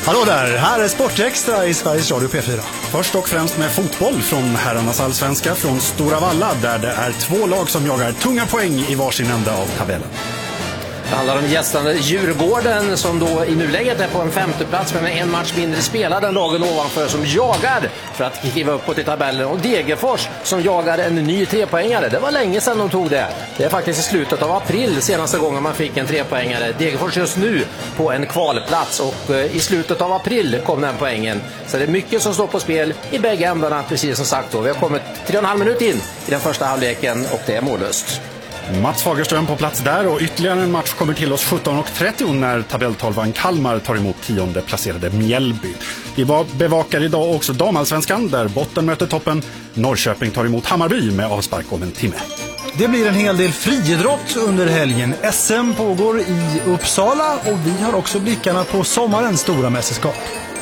Hallå där, här är Sportextra i Sveriges Radio P4. Först och främst med fotboll från herrarnas allsvenska från Stora Valla, där det är två lag som jagar tunga poäng i varsin ände av tabellen. Det handlar om gästande Djurgården som då i nuläget är på en femte plats med en match mindre spelad än lagen ovanför som jagar för att kliva uppåt i tabellen. Och Degerfors som jagar en ny trepoängare. Det var länge sedan de tog det. Det är faktiskt i slutet av april senaste gången man fick en trepoängare. Degerfors just nu på en kvalplats och i slutet av april kom den poängen. Så det är mycket som står på spel i bägge ändarna, precis som sagt då. Vi har kommit 3,5 minuter in i den första halvleken och det är mållöst. Mats Fagerström på plats där och ytterligare en match kommer till oss 17.30 när tabelltolvan Kalmar tar emot 10:e placerade Mjällby. Vi bevakar idag också damallsvenskan där botten möter toppen. Norrköping tar emot Hammarby med avspark om en timme. Det blir en hel del friidrott under helgen. SM pågår i Uppsala och vi har också blickarna på sommarens stora mästerskap.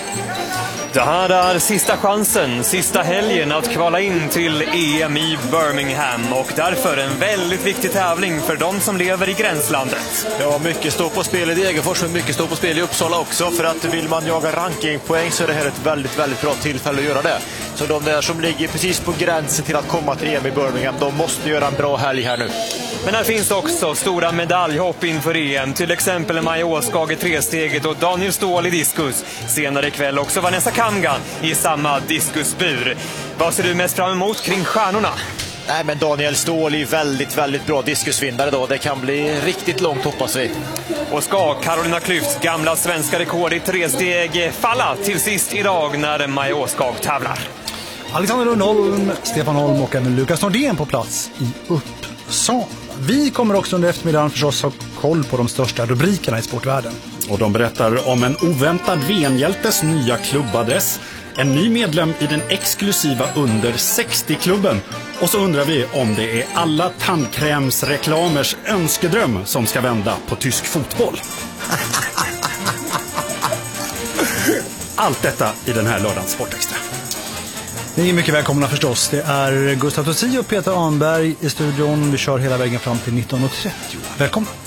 Det här är sista chansen, sista helgen att kvala in till EM i Birmingham och därför en väldigt viktig tävling för de som lever i gränslandet. Ja, mycket står på spel i Degerfors och mycket står på spel i Uppsala också, för att vill man jaga rankingpoäng så är det här ett väldigt, väldigt bra tillfälle att göra det. Så de där som ligger precis på gränsen till att komma till EM i Birmingham, de måste göra en bra helg här nu. Men här finns också stora medaljhopp inför EM, till exempel Maja Åskag i tresteget och Daniel Ståhl i diskus. Senare ikväll också Vanessa Kamgan i samma diskusbur. Vad ser du mest fram emot kring stjärnorna? Nej, men Daniel Ståhl är väldigt, väldigt bra diskusvinnare då. Det kan bli riktigt långt, hoppas vi. Och ska Carolina Klüfts gamla svenska rekord i tresteg falla till sist idag när Maja Åskag tävlar? Alexander Rundholm, Stefan Holm och även Lukas Nordén på plats i Uppsala. Vi kommer också under eftermiddagen förstås ha koll på de största rubrikerna i sportvärlden. Och de berättar om en oväntad VM-hjältes nya klubbadress, en ny medlem i den exklusiva under 60-klubben. Och så undrar vi om det är alla tandkrämsreklamers önskedröm som ska vända på tysk fotboll. Allt detta i den här lördagens Sportextra. Ni är mycket välkomna förstås. Det är Gustav Tossi och Peter Arnberg i studion. Vi kör hela vägen fram till 19.30. Välkomna!